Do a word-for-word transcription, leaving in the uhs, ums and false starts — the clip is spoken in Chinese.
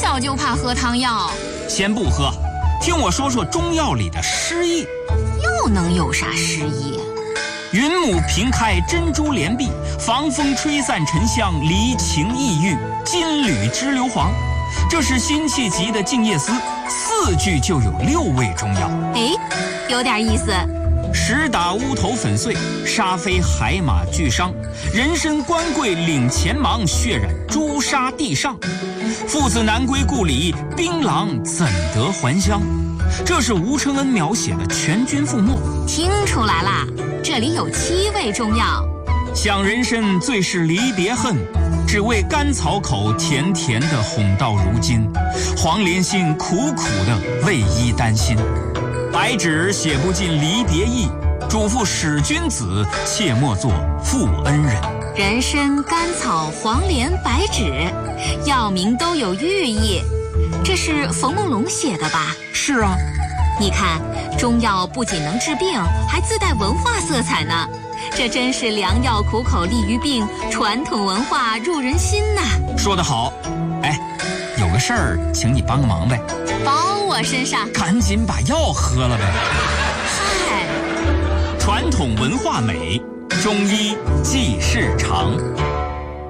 小就怕喝汤药。 先不喝，听我说说中药里的诗意。 又能有啥诗意？ 云母屏开珍珠帘碧，防风吹散沉香，离情意郁，金缕织硫磺。这是辛弃疾的《静夜思》，四句就有六味中药。 哎，有点意思。 石打乌头粉碎，沙飞海马俱伤。人参官贵领前忙，血染朱砂地上。父子难归故里，槟榔怎得还乡？这是吴承恩描写的全军覆没。 听出来啦，这里有七味中药。 想人参最是离别恨，只为甘草口甜甜的哄到如今。黄连心苦苦的为伊担心。白纸写不尽离别意，嘱咐使君子，切莫作负恩人。 人参、甘草、黄连、白芷，药名都有寓意。这是冯梦龙写的吧？ 是啊。 你看，中药不仅能治病，还自带文化色彩呢。这真是良药苦口利于病，传统文化入人心呐。 说得好。哎，有个事儿，请你帮个忙呗。 包我身上。 赶紧把药喝了呗。 嗨， 传统文化美，中医济世长。